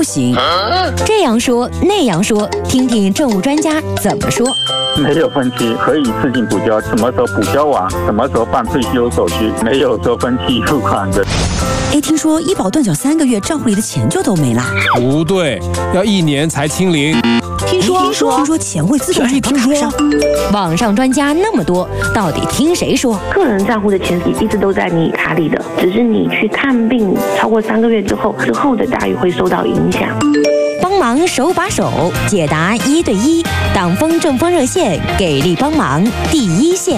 不行。这样说那样说，听听政务专家怎么说。 没有分期，可以自行补交，什么时候补交完，什么时候办退休手续，没有说分期付款的。 听说医保断缴3个月，账户里的钱就都没了。 不对，要1年才清零。 听说钱会自动转到卡上。网上专家那么多，到底听谁说？ 个人账户的钱一直都在你卡里的，只是你去看病超过3个月之后的待遇会受到影响。 帮忙手把手解答1对1，党风政风热线给力帮忙第一线。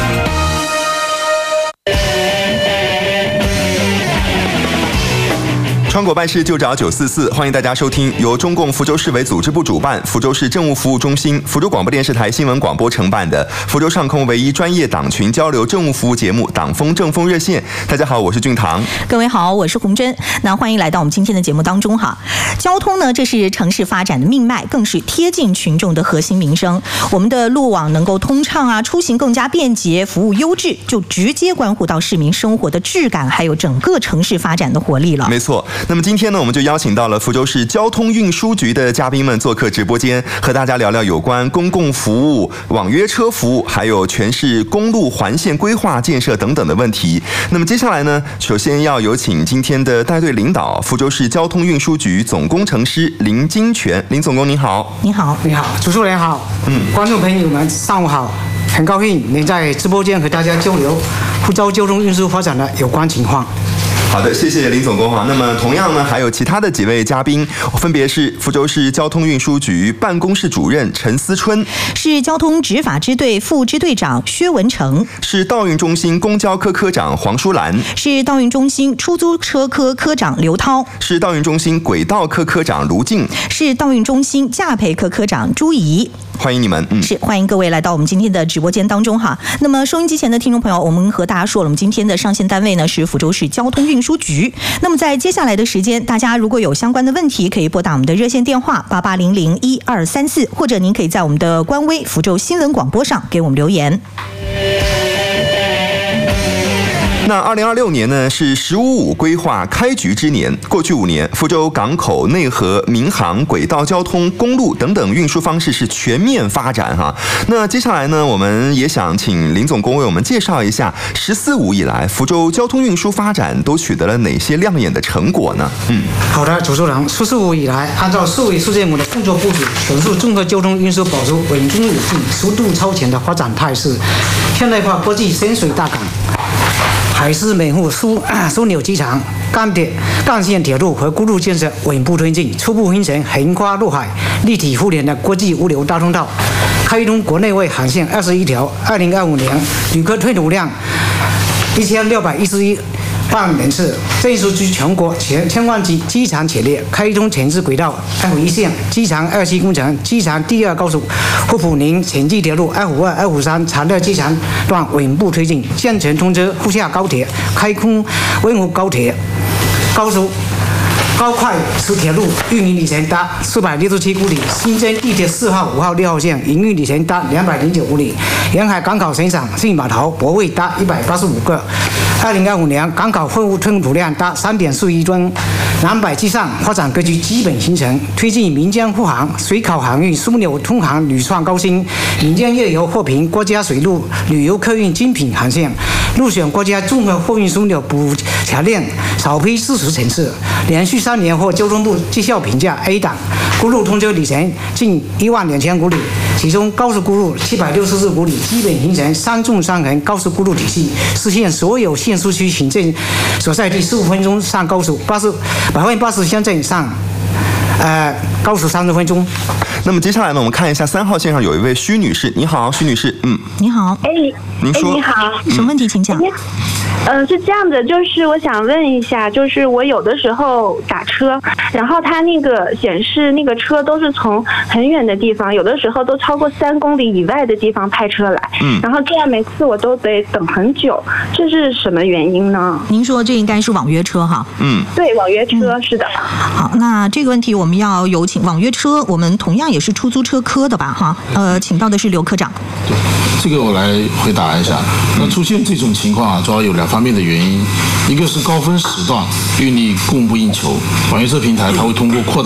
川果办事就找944，欢迎大家收听由中共福州市委组织部主办、福州市政务服务中心、福州广播电视台新闻广播承办的福州上空唯一专业党群交流政务服务节目《党风政风热线》。大家好，我是俊堂。 各位好，我是洪珍。那欢迎来到我们今天的节目当中哈。交通呢，这是城市发展的命脉，更是贴近群众的核心民生。我们的路网能够通畅啊，出行更加便捷，服务优质，就直接关乎到市民生活的质感，还有整个城市发展的活力了。 没错。那么今天呢，我们就邀请到了福州市交通运输局的嘉宾们做客直播间，和大家聊聊有关公共服务、网约车服务，还有全市公路环线规划建设等等的问题。那么接下来呢，首先要有请今天的带队领导，福州市交通运输局总工程师林金泉。林总工您好。 你好。 你好，主持人好。观众朋友们上午好，很高兴能在直播间和大家交流福州交通运输发展的有关情况。 好的，谢谢林总工哈。那么同样呢，还有其他的几位嘉宾，分别是福州市交通运输局办公室主任陈思春， 是交通执法支队副支队长薛文成， 是道运中心公交科科长黄淑兰， 是道运中心出租车科科长刘涛， 是道运中心轨道科科长卢静， 是道运中心驾培科科长朱怡。 欢迎你们， 是欢迎各位来到我们今天的直播间当中哈。那么收音机前的听众朋友，我们和大家说了，我们今天的上线单位呢是福州市交通运输局。那么在接下来的时间，大家如果有相关的问题，可以拨打我们的热线电话88001234，或者您可以在我们的官微福州新闻广播上给我们留言。 那2026年呢是“15+5”规划开局之年。过去5年，福州港口、内河、民航、轨道交通、公路等等运输方式是全面发展哈。那接下来呢，我们也想请林总工为我们介绍一下“14+5”以来福州交通运输发展都取得了哪些亮眼的成果呢？ 好的，主持人，“14+5”以来，按照市委书记部的工作部署，全市综合交通运输保持稳中有进、速度超前的发展态势，现代化国际深水大港。海事门户枢纽机场、干线铁路和公路建设稳步推进，初步形成横跨陆海、立体互联的国际物流大通道，开通国内外航线21条。2025年旅客吞吐量1611万人次，正式居全国千万级机场前列，开通前置轨道 F1线、机场2期工程、机场第2高速、沪普宁城际铁路 F2、F3长乐机场段稳步推进，建成通车沪厦高铁，开通温湖高铁高速高快速铁路运营里程达467公里，新增地铁4号、5号、6号线，营运里程达209公里。沿海港口生产性码头泊位达185个。2025年港口货物吞吐量达3.4亿吨。南北基上发展格局基本形成，推进民间护航、水考航运枢纽通航屡创高新，民间夜游货品国家水陆旅游客运精品航线，入选国家综合货运枢纽补强链首批40城市，连续3年获交通部绩效评价 A 档。公路通车里程近12000公里，其中高速公路764公里，基本形成3纵3横高速公路体系，实现所有县市区行政所在地15分钟上高速，80%乡镇上高速30分钟。 那么接下来呢，我们看一下3号线上有一位徐女士，你好，徐女士， 你好， 您说， 你好， 什么问题请讲。 是这样的，就是我想问一下，就是我有的时候打车，然后它那个显示那个车都是从很远的地方，有的时候都超过3公里以外的地方派车来，然后这样每次我都得等很久，这是什么原因呢？ 您说这应该是网约车哈？ 对，网约车是的。 好，那这个问题我们要有请网约车，我们同样也是出租车科的吧？哈，请到的是刘科长。 对，这个我来回答一下。那出现这种情况主要有2方面的原因，一个是高峰时段运力供不应求，网约车平台它会通过扩大